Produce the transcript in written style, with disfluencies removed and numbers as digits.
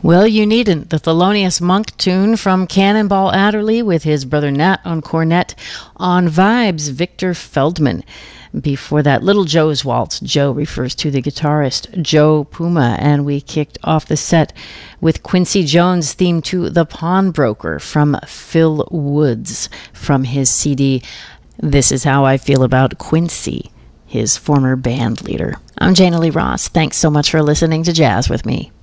Well, you needn't. The Thelonious Monk tune from Cannonball Adderley with his brother Nat on cornet. On vibes, Victor Feldman. Before that, Little Joe's Waltz. Joe refers to the guitarist Joe Puma. And we kicked off the set with Quincy Jones' theme to The Pawnbroker from Phil Woods from his CD, This Is How I Feel About Quincy, his former band leader. I'm Jana Lee Ross. Thanks so much for listening to Jazz with Me.